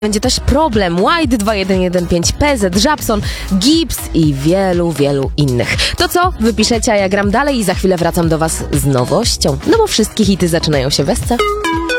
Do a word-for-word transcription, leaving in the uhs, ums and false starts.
Będzie też Problem, White dwa jeden jeden pięć, P Z, Żabson, Gibbs i wielu, wielu innych. To co? Wypiszecie, a ja gram dalej i za chwilę wracam do was z nowością. No bo wszystkie hity zaczynają się bez C.